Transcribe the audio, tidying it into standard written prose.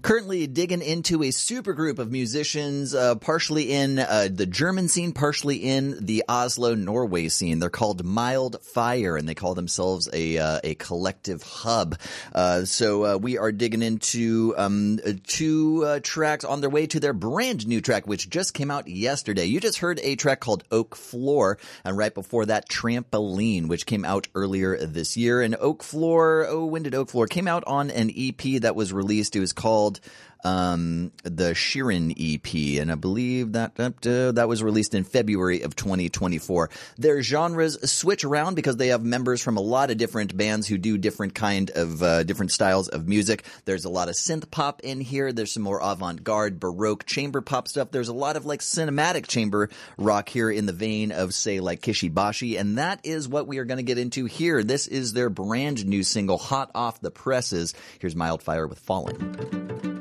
Currently digging into a supergroup of musicians, partially in the German scene, partially in the Oslo, Norway scene. They're called Mild Fire, and they call themselves a collective hub. So we are digging into two tracks on their way to their brand new track, which just came out yesterday. You just heard a track called Oak Floor, and right before that, Trampoline, which came out earlier this year. And Oak Floor, when did Oak Floor? Came out on an EP that was released. It was called the Sheeran EP, and I believe that was released in February of 2024. Their genres switch around because they have members from a lot of different bands who do different styles of music. There's a lot of synth pop in here. There's some more avant-garde, baroque, chamber pop stuff. There's a lot of like cinematic chamber rock here in the vein of, say, like Kishibashi, and that is what we are going to get into here. This is their brand new single, hot off the presses. Here's Mild Fire with Falling.